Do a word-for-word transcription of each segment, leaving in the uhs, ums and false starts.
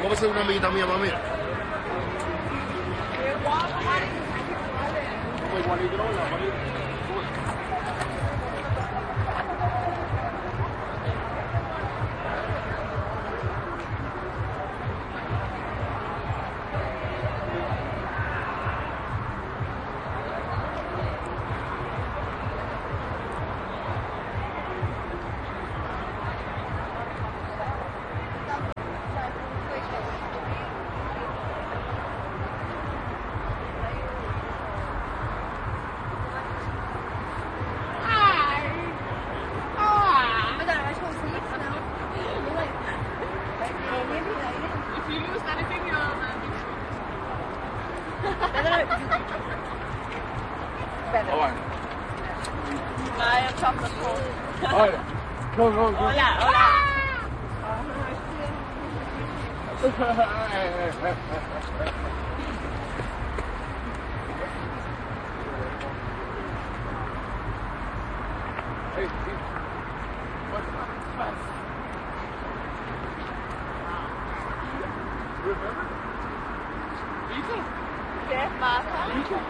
Come sei un'amica mia, ma mia? Nej, jag tappade på. Oj, kom, kom, kom. Hola, hola. ¿Qué pasa?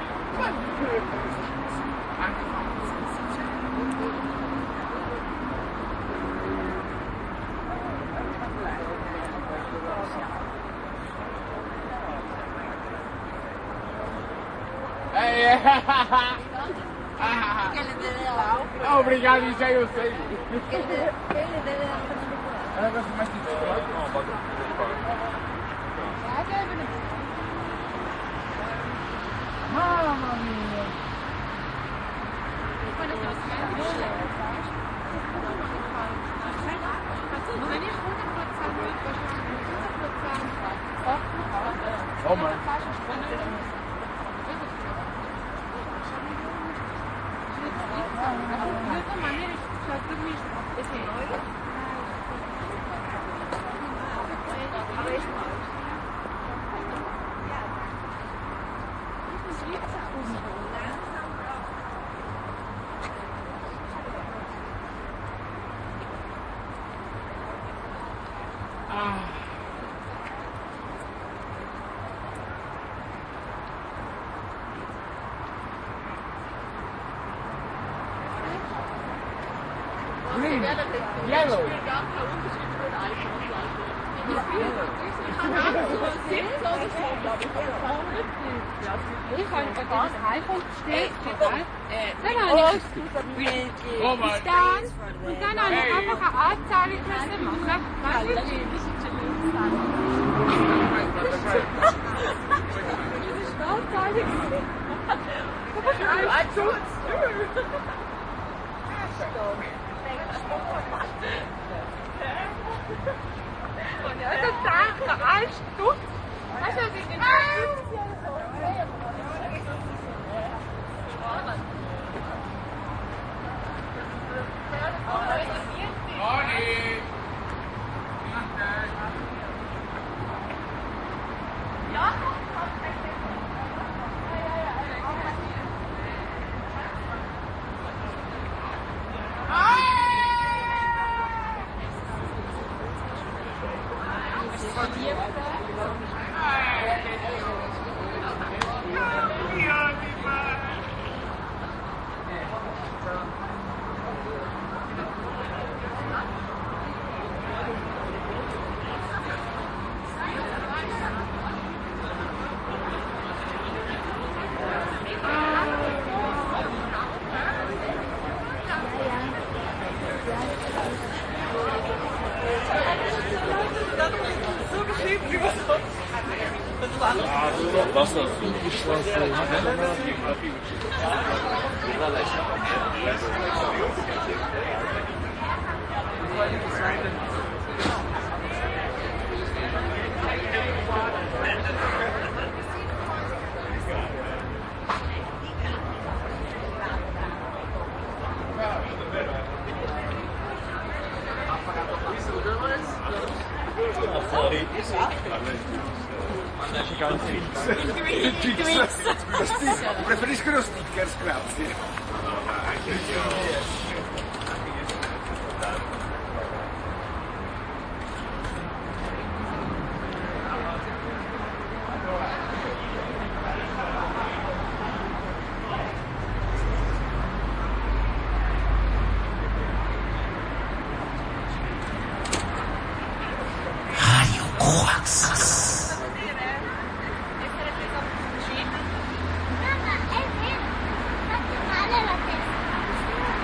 Obrigado, já eu sei. ¿Qué le debe dar? É um negócio mais difícil. Mamma mia. Oh Mann. Green, yellow. Ich kann bei das iPhone steht. Dann habe ich Oh Mann. dann und dann habe ich einfach eine Anzahlung müssen machen. Weißt du? Das ist eine Anzahlung. I do it. Und ja, das sagt ein Stück. Weißt du, was ich denn Morning. Wasser. Preferisco lo stickers, grazie.